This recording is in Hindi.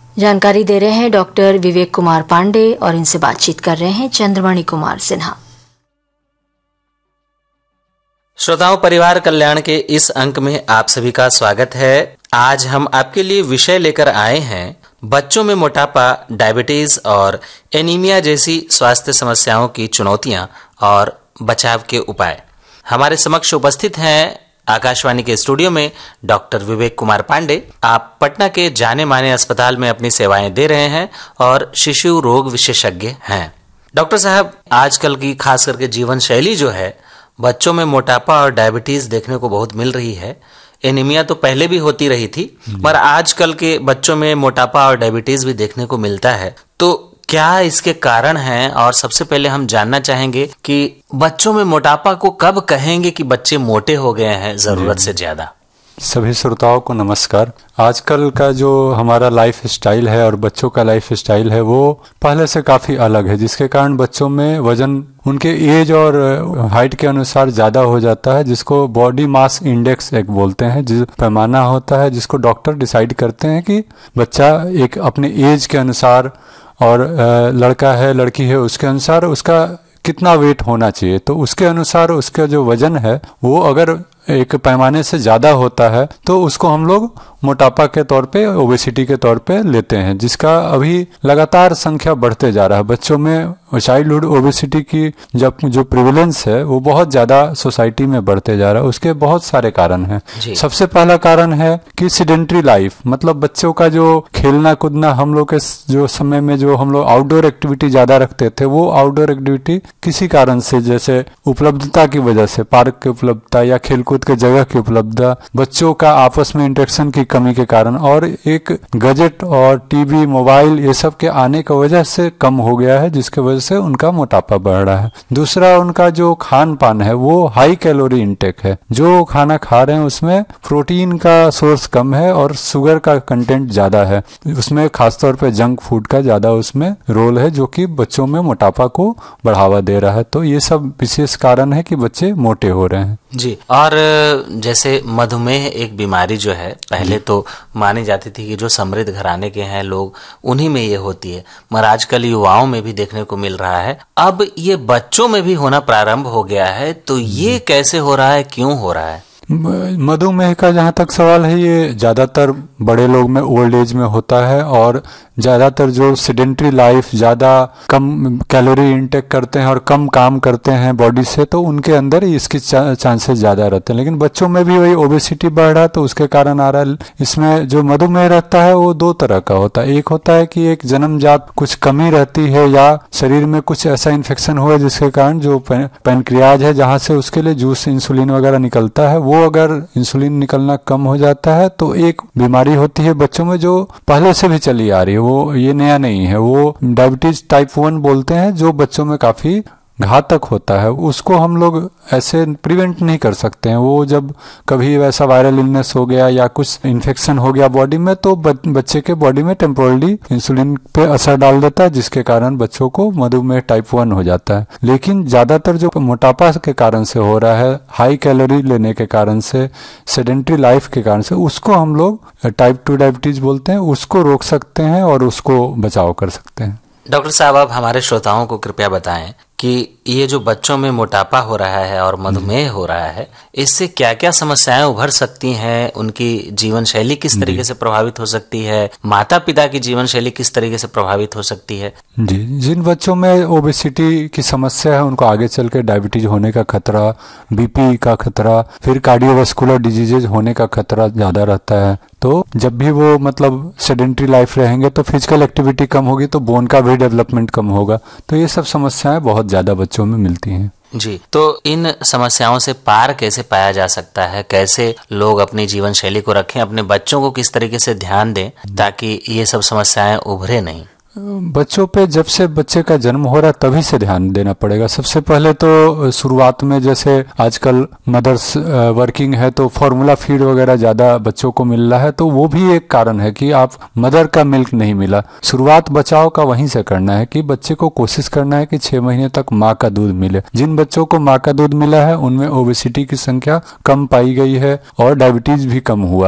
जानकारी दे रहे हैं डॉक्टर विवेक कुमार पांडे और इनसे बातचीत कर रहे हैं चंद्रमणि कुमार सिन्हा। श्रोताओं, परिवार कल्याण के इस अंक में आप सभी का स्वागत है। आज हम आपके लिए विषय लेकर आए हैं बच्चों में मोटापा, डायबिटीज और एनीमिया जैसी स्वास्थ्य समस्याओं की चुनौतियां और बचाव के उपाय। हमारे समक्ष उपस्थित हैं आकाशवाणी के स्टूडियो में डॉक्टर विवेक कुमार पांडे। आप पटना के जाने माने अस्पताल में अपनी सेवाएं दे रहे हैं और शिशु रोग विशेषज्ञ हैं। डॉक्टर साहब, आजकल की खास करके जीवन शैली जो है, बच्चों में मोटापा और डायबिटीज देखने को बहुत मिल रही है। एनीमिया तो पहले भी होती रही थी, पर आजकल के बच्चों में मोटापा और डायबिटीज भी देखने को मिलता है। तो क्या इसके कारण हैं? और सबसे पहले हम जानना चाहेंगे कि बच्चों में मोटापा को कब कहेंगे कि बच्चे मोटे हो गए हैं जरूरत से ज्यादा। सभी श्रोताओं को नमस्कार। आजकल का जो हमारा लाइफ स्टाइल है और बच्चों का लाइफ स्टाइल है वो पहले से काफ़ी अलग है, जिसके कारण बच्चों में वजन उनके एज और हाइट के अनुसार ज़्यादा हो जाता है, जिसको बॉडी मास इंडेक्स एक बोलते हैं, जिस पैमाना होता है जिसको डॉक्टर डिसाइड करते हैं कि बच्चा एक अपने एज के अनुसार और लड़का है लड़की है उसके अनुसार उसका कितना वेट होना चाहिए। तो उसके अनुसार उसका जो वजन है वो अगर एक पैमाने से ज़्यादा होता है तो उसको हम लोग मोटापा के तौर पे, ओबेसिटी के तौर पे लेते हैं, जिसका अभी लगातार संख्या बढ़ते जा रहा है। बच्चों में चाइल्डहुड ओबेसिटी की जो प्रिवलेंस है वो बहुत ज़्यादा सोसाइटी में बढ़ते जा रहा है। उसके बहुत सारे कारण हैं। सबसे पहला कारण है कि सीडेंट्री लाइफ, मतलब बच्चों का जो खेलना कूदना, हम लोग के जो समय में जो हम लोग आउटडोर एक्टिविटी ज़्यादा रखते थे वो आउटडोर एक्टिविटी किसी कारण से, जैसे उपलब्धता की वजह से, पार्क की उपलब्धता या खेलकूद के जगह की उपलब्धता, बच्चों का आपस में इंटरेक्शन की कमी के कारण और एक गैजेट और टीवी मोबाइल ये सब के आने की वजह से कम हो गया है, जिसके वजह से उनका मोटापा बढ़ रहा है। दूसरा, उनका जो खान पान है वो हाई कैलोरी इंटेक है। जो खाना खा रहे हैं उसमें प्रोटीन का सोर्स कम है और शुगर का कंटेंट ज्यादा है। उसमें खासतौर पे जंक फूड का ज्यादा उसमें रोल है, जो कि बच्चों में मोटापा को बढ़ावा दे रहा है। तो ये सब विशेष कारण है कि बच्चे मोटे हो रहे हैं। जी, और जैसे मधुमेह एक बीमारी जो है, पहले तो मानी जाती थी कि जो समृद्ध घराने के हैं लोग उन्हीं में ये होती है, मगर आजकल युवाओं में भी देखने को मिल रहा है। अब ये बच्चों में भी होना प्रारंभ हो गया है, तो ये कैसे हो रहा है, क्यों हो रहा है? मधुमेह का जहाँ तक सवाल है, ये ज़्यादातर बड़े लोग में, ओल्ड एज में होता है और ज़्यादातर जो सीडेंट्री लाइफ, ज़्यादा कम कैलोरी इंटेक करते हैं और कम काम करते हैं बॉडी से, तो उनके अंदर इसके चांसेस ज़्यादा रहते हैं। लेकिन बच्चों में भी वही ओबेसिटी बढ़ रहा है, तो उसके कारण आ रहा है। इसमें जो मधुमेह रहता है वो दो तरह का होता है। एक होता है कि एक जन्मजात कुछ कमी रहती है या शरीर में कुछ ऐसा इन्फेक्शन हुआ है जिसके कारण जो पैनक्रियाज है जहाँ से उसके लिए जूस इंसुलिन वगैरह निकलता है, वो अगर इंसुलिन निकलना कम हो जाता है तो एक बीमारी होती है बच्चों में जो पहले से भी चली आ रही है। वो ये नया नहीं है, वो डायबिटीज टाइप 1 बोलते हैं, जो बच्चों में काफी घातक होता है। उसको हम लोग ऐसे प्रिवेंट नहीं कर सकते हैं। वो जब कभी वैसा वायरल इलनेस हो गया या कुछ इन्फेक्शन हो गया बॉडी में, तो बच्चे के बॉडी में टेम्पोरली इंसुलिन पे असर डाल देता है, जिसके कारण बच्चों को मधुमेह टाइप 1 हो जाता है। लेकिन ज्यादातर जो मोटापा के कारण से हो रहा है, हाई कैलोरी लेने के कारण से, सेडेंट्री लाइफ के कारण से, उसको हम लोग टाइप 2 डायबिटीज बोलते हैं, उसको रोक सकते हैं और उसको बचाव कर सकते हैं। डॉक्टर साहब, आप हमारे श्रोताओं को कृपया बताएं कि ये जो बच्चों में मोटापा हो रहा है और मधुमेह हो रहा है, इससे क्या क्या समस्याएं उभर सकती हैं? उनकी जीवन शैली किस तरीके से प्रभावित हो सकती है? माता पिता की जीवन शैली किस तरीके से प्रभावित हो सकती है? जी, जिन बच्चों में ओबेसिटी की समस्या है उनको आगे चल के डायबिटीज होने का खतरा, बीपी का खतरा, फिर कार्डियोवास्कुलर डिजीजेज होने का खतरा ज्यादा रहता है। तो जब भी वो मतलब सेडेंट्री लाइफ रहेंगे तो फिजिकल एक्टिविटी कम होगी, तो बोन का भी डेवलपमेंट कम होगा। तो ये सब समस्याएं बहुत ज्यादा बच्चों में मिलती हैं। जी, तो इन समस्याओं से पार कैसे पाया जा सकता है? कैसे लोग अपनी जीवन शैली को रखें? अपने बच्चों को किस तरीके से ध्यान दें ताकि ये सब समस्याएं उभरे नहीं? बच्चों पे जब से बच्चे का जन्म हो रहा है तभी से ध्यान देना पड़ेगा। सबसे पहले तो शुरुआत में, जैसे आजकल मदर्स वर्किंग है तो फॉर्मूला फीड वगैरह ज्यादा बच्चों को मिल रहा है, तो वो भी एक कारण है कि आप मदर का मिल्क नहीं मिला। शुरुआत बचाव का वहीं से करना है कि बच्चे को कोशिश करना है कि 6 महीने तक माँ का दूध मिले। जिन बच्चों को माँ का दूध मिला है उनमें ओबेसिटी की संख्या कम पाई गई है और डायबिटीज भी कम हुआ